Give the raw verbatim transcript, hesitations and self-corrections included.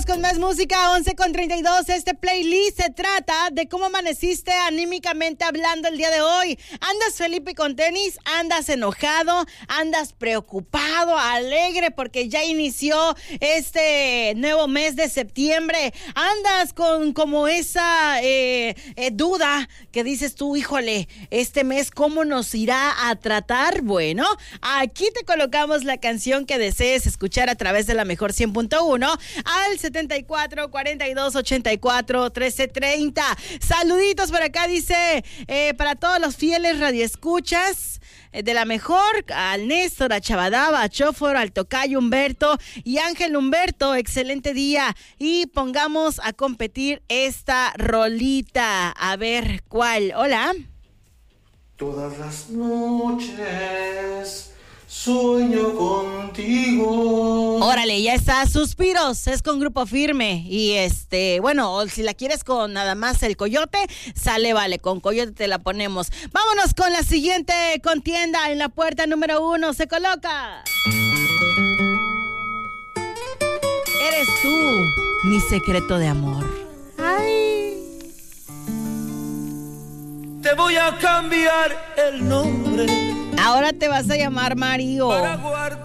con más música, once con treinta y dos. Este playlist se trata de cómo amaneciste anímicamente hablando el día de hoy. ¿Andas Felipe con tenis? ¿Andas enojado? ¿Andas preocupado? ¿Alegre porque ya inició este nuevo mes de septiembre? ¿Andas con como esa eh, eh, duda que dices tú, híjole, este mes cómo nos irá a tratar? Bueno, aquí te colocamos la canción que desees escuchar a través de la mejor cien punto uno al setenta y cuatro, cuarenta y dos, ochenta y cuatro, trece, treinta. Saluditos por acá, dice, eh, para todos los fieles radioescuchas eh, de la mejor, al Néstor, a Chavadaba, a Chóforo, al Tocayo Humberto y Ángel Humberto, excelente día. Y pongamos a competir esta rolita, a ver cuál. Hola. Todas las noches sueño contigo. Órale, ya está, Suspiros, es con Grupo Firme. Y este, bueno, si la quieres con nada más el Coyote, sale, vale, con Coyote te la ponemos. Vámonos con la siguiente contienda. En la puerta número uno se coloca: Eres tú, mi secreto de amor. Ay. Te voy a cambiar el nombre. Ahora te vas a llamar Mario. Para guardar